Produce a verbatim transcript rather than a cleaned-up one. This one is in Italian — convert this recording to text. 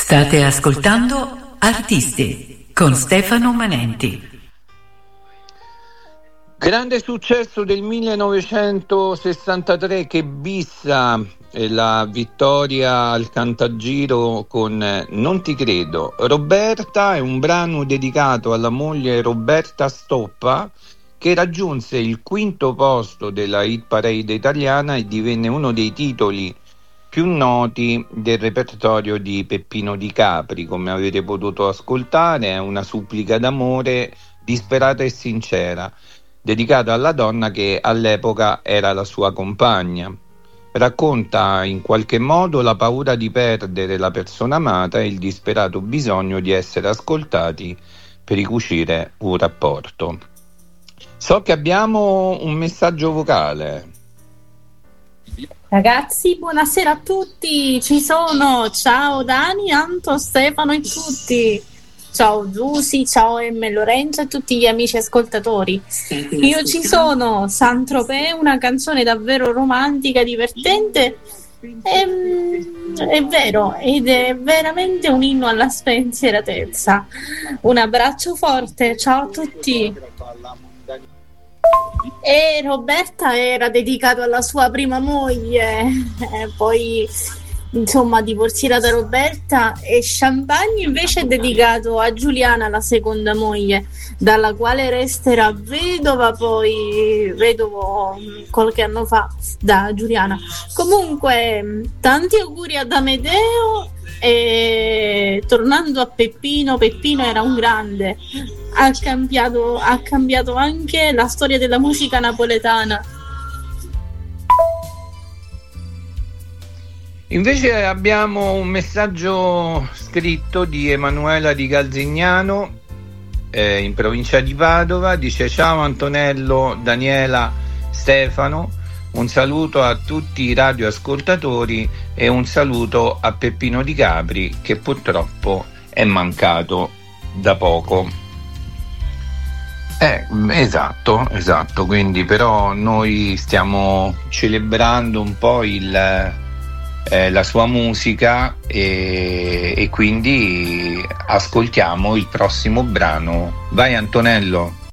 State ascoltando Artisti con Stefano Manenti. Grande successo del millenovecentosessantatré che bissa la vittoria al Cantagiro con Non ti credo. Roberta è un brano dedicato alla moglie Roberta Stoppa, che raggiunse il quinto posto della hit parade italiana e divenne uno dei titoli più noti del repertorio di Peppino Di Capri. Come avete potuto ascoltare, è una supplica d'amore disperata e sincera, dedicata alla donna che all'epoca era la sua compagna. Racconta in qualche modo la paura di perdere la persona amata e il disperato bisogno di essere ascoltati per ricucire un rapporto. So che abbiamo un messaggio vocale. Ragazzi, buonasera a tutti, ci sono, ciao Dani, Anto, Stefano e tutti, ciao Giusy, ciao M. Lorenzo e tutti gli amici ascoltatori. Io ci sono, Saint-Tropez, una canzone davvero romantica, divertente, è, è vero, ed è veramente un inno alla spensieratezza. Un abbraccio forte, ciao a tutti. E Roberta era dedicato alla sua prima moglie, eh, poi insomma divorzierà da Roberta, e Champagne invece è dedicato a Giuliana, la seconda moglie, dalla quale resterà vedova, poi vedovo qualche anno fa da Giuliana. Comunque tanti auguri ad Amedeo. E tornando a Peppino, Peppino era un grande, ha cambiato, ha cambiato anche la storia della musica napoletana. Invece abbiamo un messaggio scritto di Emanuela di Galzignano, eh, in provincia di Padova. Dice: ciao Antonello, Daniela, Stefano, un saluto a tutti i radioascoltatori e un saluto a Peppino Di Capri, che purtroppo è mancato da poco. Eh, esatto, esatto, quindi però noi stiamo celebrando un po' il, eh, la sua musica e, e quindi ascoltiamo il prossimo brano. Vai Antonello.